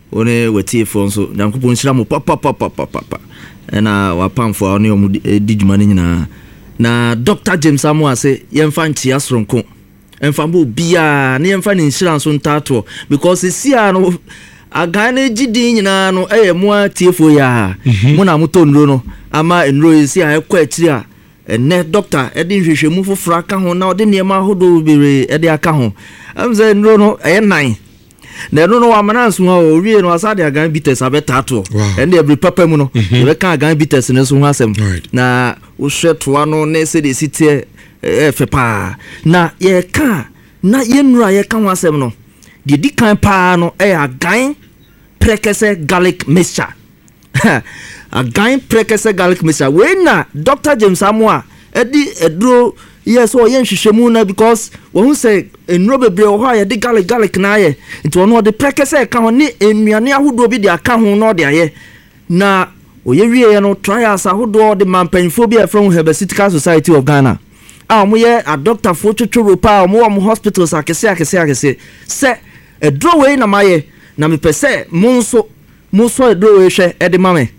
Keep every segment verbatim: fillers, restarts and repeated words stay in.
one wetie fo nso Nyankopɔn hyira mo papa papa papa na wapamfo a ne omu di dwuma nyina na Doctor James Amoase yemfa ntia soronko emfa bo bia na yemfa ne nhyira nso ntato because sia no agane gidi nyina no eye mo atiefo ya mo na moto nro no ama nro esi a ekwa akiri a ene doctor edi hwehwemu fofora ka ho na ode niema hodo bere edi aka ho amze nro no eye nine na no no amana nso ha owie no asade agan bites abetato and every papa mu no e ka agan bites ne so ho asem na wo hwetoa no na se de sitie e fe pa na ye ka na ye nura ye ka ho asem no de di kan pa no e agan prekese garlic mixture agan prekese garlic mixture we na Doctor James Amoa edi edro yes o yen hwehwemu na because wo hu say enro bebre o ha ye de garlic garlic na ye nti ono de prekese ka ho ni enuane ahodo bi de aka ho no de aye na oye wie no trials ahodo de mampanfo bi e from Herbaceutical Society of Ghana a mo ye a doctor fo twetworo pa mo wo hospitals akese akese akese se edro we na maye na me pese mo nso mo so edro we hwe e de mame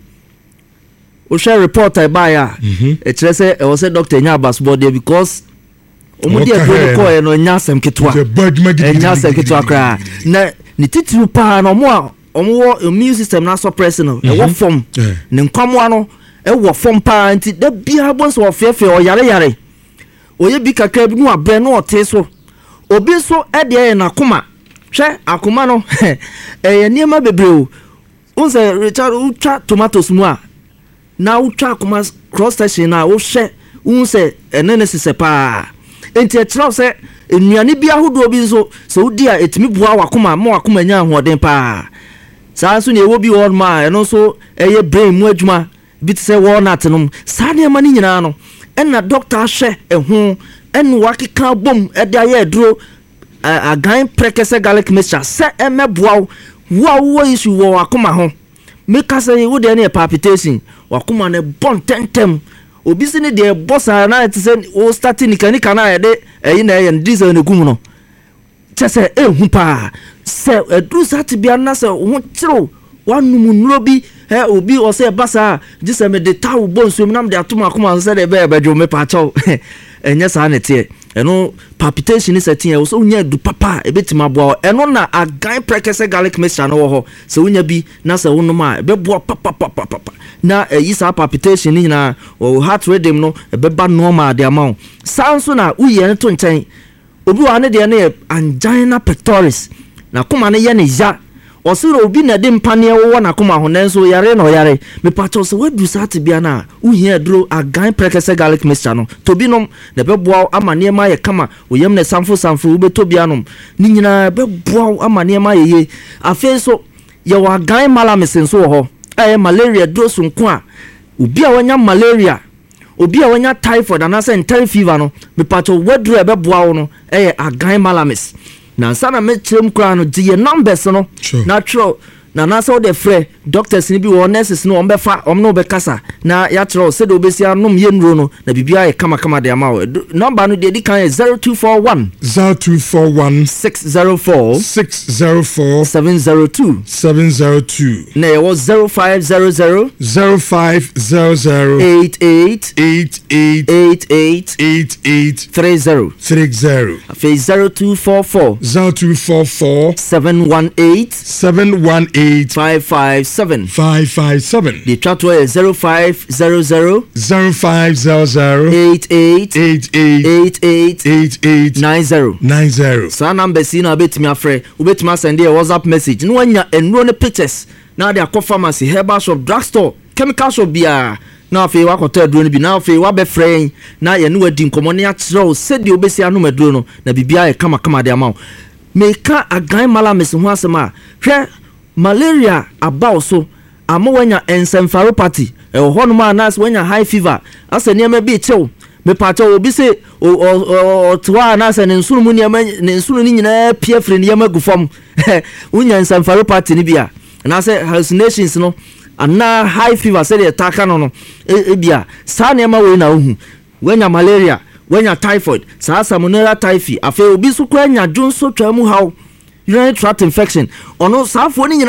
o share report I buy ah e kire say e was doctor nya bas body because omo dia go ko e no nya sem ketwa e nya sem ketwa kra na ni titiru pa na omo a omo wo immune system na suppress no e wo form ne nkwamo ano e wo form pa nti da bia bo so ofefe o yare yare oye bi kakra bi no abre no ote so obi so e de na koma hwe akoma no e niema bebre o unse Richard ucha tomatoes mu a na utwa akoma cross section na wo hwe unse enene sese pa enti e kira se enuane bi ahodo bi so so udi a etimi bua wakoma ma wakoma nya ahoden pa saa so ne ewo bi won ma eno so eye brain mu adwuma bi te se walnut no saa ne ma ni nyina no enna doctor hwe eho enu wakeka bom e da ye duro agan prekese garlic mixture se emebua wo wo isu wo wakoma ho make say wo de na palpitation wakoma ne bon tentem obi se ne de bossa na te se o starting kanika na ye de eyi na ye diesel ne gum no chese ehu pa se edru sat bia na se ho tiro wanum nuro bi he obi o se basa gise me de tawo bonsuom na me de atoma akoma se de be bedwo me pa chaw enye sa ne te eno palpitation is setting e so nya du papa e betima boa eno na agan prekese garlic mixture no wo ho se unya bi na se wonum a be boa papa papa papa na yi sa palpitation ni na o heart rhythm no e be ba normal de amount sanso na uye ne to nchen obi wa ne de ne angina pectoris na kuma ne ye ne ya osiro obi na de mpane wo na kuma ho nanso yare no yare me pacho se wadu sat bia na uhia duro agan prekese garlic mixture no to bi nom na be boa amane ma ye kama oyem ne samfo samfo be to bia nom ni nyina be boa amane ma ye ye afi so ye wa agan malamesin so ho eh malaria duro so nko a obi a wanya malaria obi a wanya typhoid na se entire fever no me pacho wadu e be boa wo no eh agan malamis na sana me chem kra no die numbers no natural na na so de frɛ doctors ni bi wo nurses no ombefa omno be kasa na ya tro se de obesi anom ye nro no na bibia ye kama kama de ama number no de di kan zero two four one zero two four one six zero four six zero four seven zero two seven zero two na it was zero five zero zero zero five zero zero eight eight eight eight eight eight eight eight three zero three zero afi zero two four four zero two four four seven one eight seven one eight five five seven five five seven. The chat was zero five zero zero zero five zero zero eight eight eight eight eight eight eight eight nine zero nine zero. So number see na betimi afre ubetimi send a WhatsApp message no anya enro ne pictures na dey akọ pharmacy herbal shop drugstore chemical shop bia na afi wa kọta aduro no bi na afi wa be frɛ na ye no wadi nkomo ne akyerɛ se de obesi anu maduro no na bibia ye kama kama de ama meka agan malamis ho asema hwɛ malaria about so amo wanya encephalopathy e ho no ma nas wanya high fever asa niam bi chew me pacha obi se o twa na asa ne nsunu mu niam ne nsunu ni nyina pia fre niam agufom unya encephalopathy ni bia na say hallucinations no ana high fever say de taka no no e bia sa niam we na ohu wanya malaria wanya typhoid sa salmonella typhi afa obi so kwa nya dwonso twa mu haw urinary tract infection ono safo ni